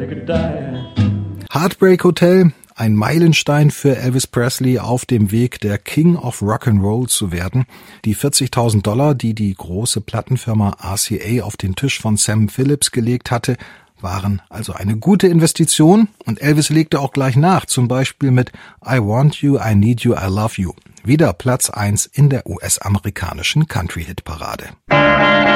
could die. Heartbreak Hotel, ein Meilenstein für Elvis Presley auf dem Weg, der King of Rock'n'Roll zu werden. Die $40.000, die die große Plattenfirma RCA auf den Tisch von Sam Phillips gelegt hatte, waren also eine gute Investition, und Elvis legte auch gleich nach, zum Beispiel mit I Want You, I Need You, I Love You. Wieder Platz 1 in der US-amerikanischen Country-Hit-Parade.